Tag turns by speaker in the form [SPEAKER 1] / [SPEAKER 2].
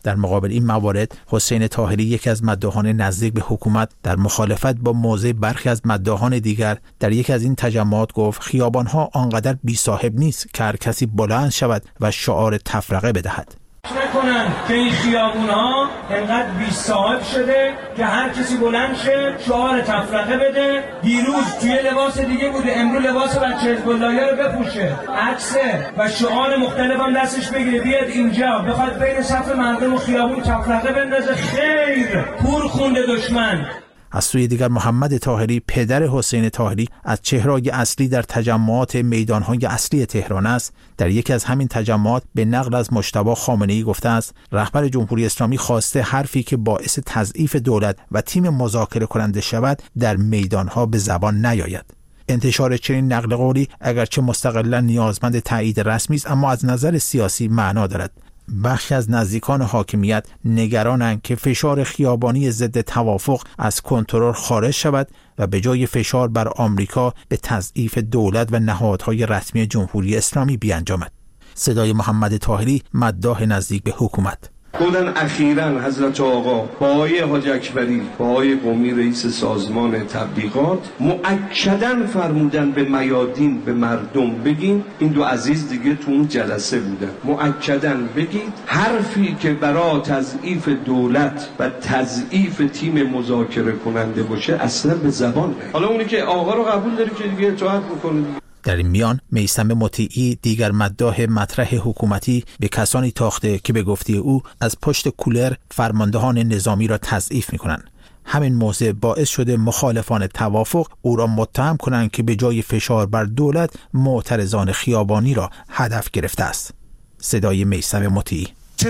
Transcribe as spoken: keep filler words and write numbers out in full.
[SPEAKER 1] در مقابل این موارد حسین طاهری، یکی از مداحان نزدیک به حکومت، در مخالفت با موضع برخی از مداحان دیگر در یکی از این تجمعات گفت خیابان‌ها آنقدر بی صاحب نیست که هر کسی بلند شود و شعار تفرقه بدهد.
[SPEAKER 2] نکنن که این خیابون‌ها انقدر بی صاحب شده که هر کسی بلند شه شعار تفرقه بده. دیروز توی لباس دیگه بوده، امروز لباس بچه حزب اللهی رو بپوشه، عکسه و شعار مختلف هم دستش بگیره، بیاد اینجا بخواد بین صف مردم و خیابون تفرقه بندازه. خیر، کور خونده دشمن.
[SPEAKER 1] از سوی دیگر محمد طاهری، پدر حسین طاهری، از چهره‌های اصلی در تجمعات میدان‌های اصلی تهران است. در یکی از همین تجمعات به نقل از مجتبی خامنه‌ای گفته است رهبر جمهوری اسلامی خواسته حرفی که باعث تضعیف دولت و تیم مذاکره کننده شود در میدان‌ها به زبان نیاید. انتشار چنین نقل قولی اگرچه مستقلاً نیازمند تایید رسمی است، اما از نظر سیاسی معنا دارد. بخشی از نزدیکان حاکمیت نگرانند که فشار خیابانی ضد توافق از کنترل خارج شود و به جای فشار بر آمریکا به تضعیف دولت و نهادهای رسمی جمهوری اسلامی بیانجامد. صدای محمد طاهری، مداح نزدیک به حکومت.
[SPEAKER 3] گفتن اخیراً حضرت آقا با آقای حاج اکبری با آقای قمی رئیس سازمان تبلیغات مؤکداً فرمودن به میادین به مردم بگین، این دو عزیز دیگه تو اون جلسه بودن، مؤکداً بگین حرفی که برای تضعیف دولت و تضعیف تیم مذاکره کننده باشه اصلا به زبان نه. حالا اونی که آقا رو قبول داری که دیگه اطاعت بکنه.
[SPEAKER 1] در این میان میثم مطیعی، دیگر مداح مطرح حکومتی، به کسانی تاخته که به گفته او از پشت کولر فرماندهان نظامی را تضعیف می‌کنند. همین موضوع باعث شده مخالفان توافق او را متهم کنند که به جای فشار بر دولت معترضان خیابانی را هدف گرفته است. صدای میثم مطیعی.